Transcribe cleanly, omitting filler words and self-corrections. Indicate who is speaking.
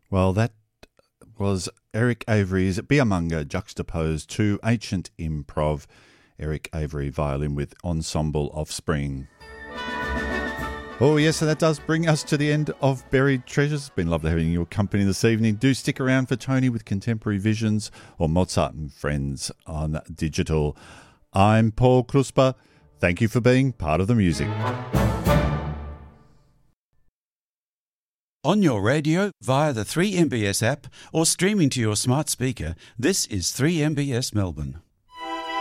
Speaker 1: Well, that was Eric Avery's Biamunga juxtaposed to ancient improv. Eric Avery violin with Ensemble Offspring. Oh yes, so that does bring us to the end of Buried Treasures. It's been lovely having your company this evening. Do stick around for Tony with Contemporary Visions or Mozart and Friends on digital. I'm Paul Krusper. Thank you for being part of the music.
Speaker 2: On your radio, via the 3MBS app, or streaming to your smart speaker, this is 3MBS Melbourne.